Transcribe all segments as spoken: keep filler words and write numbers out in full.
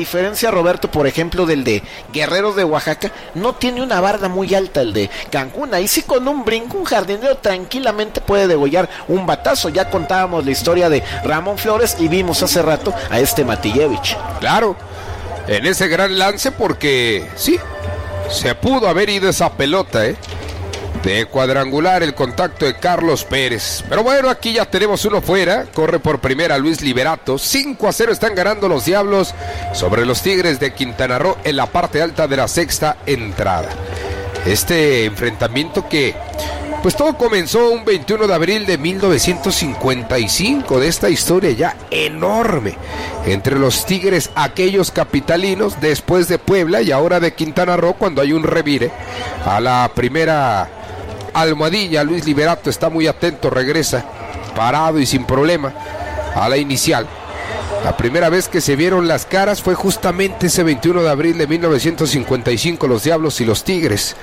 diferencia, Roberto, por ejemplo, del de Guerreros de Oaxaca, no tiene una barda muy alta el de Cancún. Ahí sí, con un brinco, un jardinero tranquilamente puede degollar un batazo. Ya contábamos la historia de Ramón Flores y vimos hace rato a este Matijevich. Claro, en ese gran lance, porque sí, se pudo haber ido esa pelota, ¿eh? De cuadrangular el contacto de Carlos Pérez. Pero bueno, aquí ya tenemos uno fuera. Corre por primera Luis Liberato. cinco a cero están ganando los Diablos sobre los Tigres de Quintana Roo en la parte alta de la sexta entrada. Este enfrentamiento que, pues todo comenzó un veintiuno de abril de mil novecientos cincuenta y cinco, de esta historia ya enorme entre los Tigres, aquellos capitalinos, después de Puebla y ahora de Quintana Roo, cuando hay un revire a la primera almohadilla. Luis Liberato está muy atento, regresa parado y sin problema a la inicial. La primera vez que se vieron las caras fue justamente ese veintiuno de abril de mil novecientos cincuenta y cinco, los Diablos y los Tigres.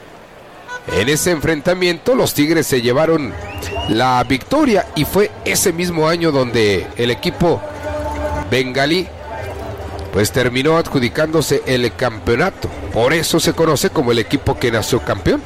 En ese enfrentamiento los Tigres se llevaron la victoria y fue ese mismo año donde el equipo bengalí pues terminó adjudicándose el campeonato. Por eso se conoce como el equipo que nació campeón.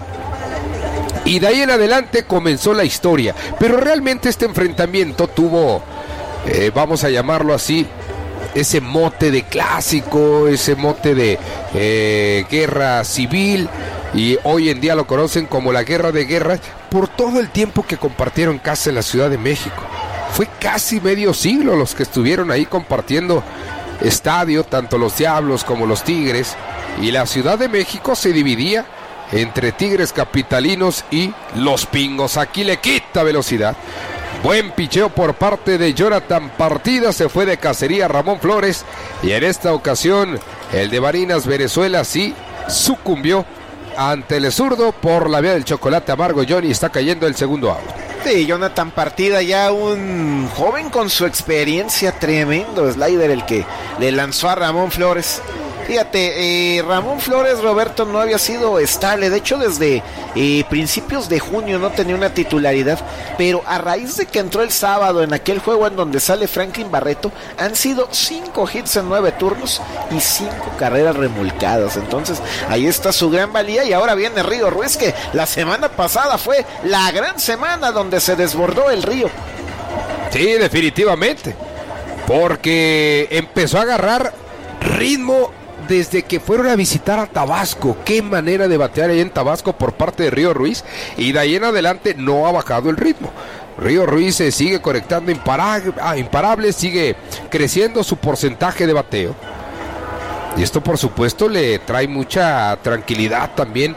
Y de ahí en adelante comenzó la historia. Pero realmente este enfrentamiento tuvo, eh, vamos a llamarlo así, ese mote de clásico, ese mote de eh, guerra civil. Y hoy en día lo conocen como la guerra de guerras por todo el tiempo que compartieron casa en la Ciudad de México. Fue casi medio siglo los que estuvieron ahí compartiendo estadio, tanto los Diablos como los Tigres. Y la Ciudad de México se dividía entre Tigres capitalinos y los Pingos. Aquí le quita velocidad. Buen picheo por parte de Jonathan Partida. Se fue de cacería Ramón Flores. Y en esta ocasión el de Barinas Venezuela sí sucumbió ante el zurdo por la vía del chocolate amargo. Johnny, está cayendo el segundo out. Sí, Jonathan Partida, ya un joven con su experiencia, tremendo slider el que le lanzó a Ramón Flores. Fíjate, eh, Ramón Flores, Roberto, no había sido estable. De hecho, desde eh, principios de junio no tenía una titularidad. Pero a raíz de que entró el sábado en aquel juego en donde sale Franklin Barreto, han sido cinco hits en nueve turnos y cinco carreras remolcadas. Entonces, ahí está su gran valía. Y ahora viene Río Ruiz, que la semana pasada fue la gran semana donde se desbordó el río. Sí, definitivamente. Porque empezó a agarrar ritmo desde que fueron a visitar a Tabasco. Qué manera de batear ahí en Tabasco por parte de Río Ruiz. Y de ahí en adelante no ha bajado el ritmo. Río Ruiz se sigue conectando imparable, ah, imparable, sigue creciendo su porcentaje de bateo. Y esto por supuesto le trae mucha tranquilidad también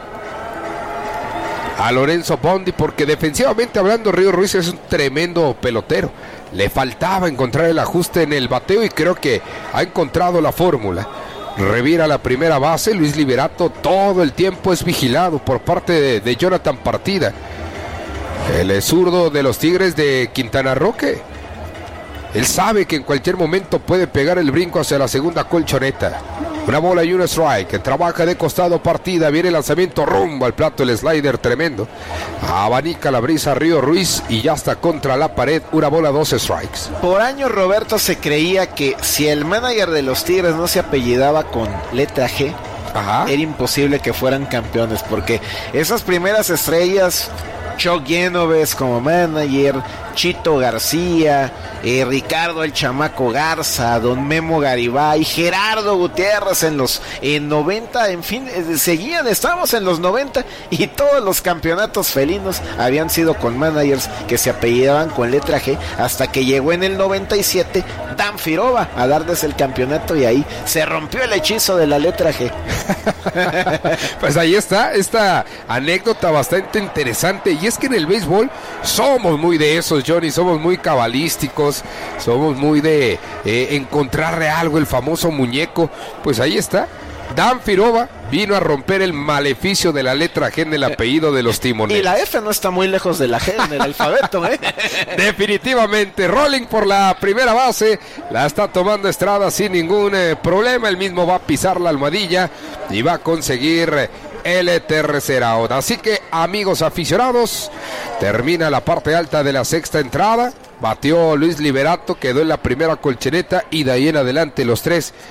a Lorenzo Bondi, porque defensivamente hablando Río Ruiz es un tremendo pelotero. Le faltaba encontrar el ajuste en el bateo y creo que ha encontrado la fórmula. Revira la primera base, Luis Liberato todo el tiempo es vigilado por parte de, de Jonathan Partida. El zurdo de los Tigres de Quintana Roo, que él sabe que en cualquier momento puede pegar el brinco hacia la segunda colchoneta. Una bola y un strike, trabaja de costado Partida, viene el lanzamiento rumbo al plato, el slider tremendo. Abanica la brisa Río Ruiz y ya está contra la pared, una bola, dos strikes. Por años, Roberto, se creía que si el manager de los Tigres no se apellidaba con letra G, Ajá. era imposible que fueran campeones, porque esas primeras estrellas, Chuck Genoves como manager, Chito García, eh, Ricardo el Chamaco Garza, Don Memo Garibay, Gerardo Gutiérrez en los en noventa, en fin, eh, seguían, estábamos en los noventa y todos los campeonatos felinos habían sido con managers que se apellidaban con letra G, hasta que llegó en el noventa y siete Dan Firova a darles el campeonato y ahí se rompió el hechizo de la letra G. Pues ahí está esta anécdota bastante interesante, y es que en el béisbol somos muy de esos, Johnny, somos muy cabalísticos, somos muy de eh, encontrarle algo, el famoso muñeco. Pues ahí está, Dan Firova vino a romper el maleficio de la letra G en el apellido de los timoneros. Y la F no está muy lejos de la G en el alfabeto, ¿eh? Definitivamente, rolling por la primera base, la está tomando Estrada sin ningún eh, problema, él mismo va a pisar la almohadilla y va a conseguir el tercer out. Así que, amigos aficionados, termina la parte alta de la sexta entrada. Bateó Luis Liberato, quedó en la primera colchoneta y de ahí en adelante los tres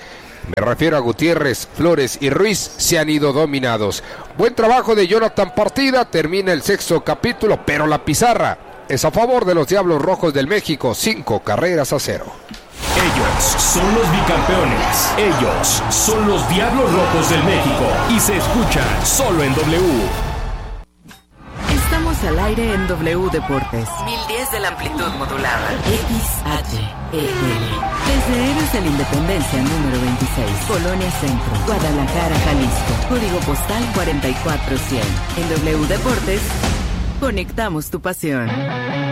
me refiero a Gutiérrez, Flores y Ruiz, se han ido dominados. Buen trabajo de Jonathan Partida, termina el sexto capítulo, pero la pizarra es a favor de los Diablos Rojos del México, cinco carreras a cero. Ellos son los bicampeones, ellos son los Diablos Rojos del México y se escuchan solo en W. Estamos al aire en W Deportes. mil diez de la amplitud modulada. X H E L. Desde Héroes de la Independencia número veintiséis. Colonia Centro. Guadalajara, Jalisco. Código postal cuarenta y cuatro cien. En W Deportes, conectamos tu pasión.